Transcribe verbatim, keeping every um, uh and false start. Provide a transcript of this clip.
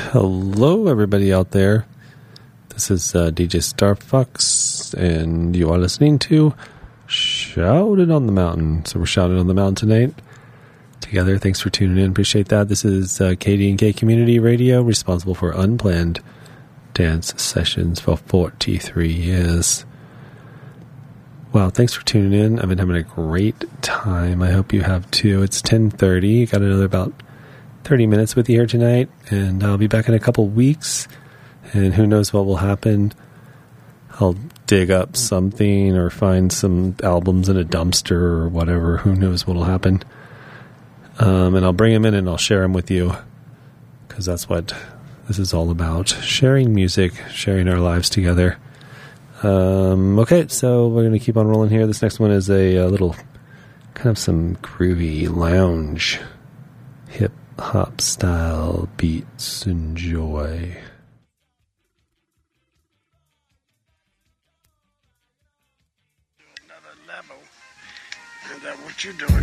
Hello, everybody out there. This is uh, D J Starfox, and you are listening to Shouted on the Mountain. So we're shouted on the mountain tonight together. Thanks for tuning in. Appreciate that. This is uh, K D and K Community Radio, responsible for unplanned dance sessions for forty-three years. Wow, thanks for tuning in. I've been having a great time. I hope you have too. It's ten thirty. Got another about thirty minutes with you here tonight, and I'll be back in a couple weeks, and who knows what will happen. I'll dig up something or find some albums in a dumpster or whatever. Who knows what will happen. Um, and I'll bring them in and I'll share them with you, because that's what this is all about. Sharing music, sharing our lives together. Um, okay, so we're going to keep on rolling here. This next one is a, a little, kind of some groovy lounge, hip-hop style beats. Enjoy. Another level. Is that what you're doing?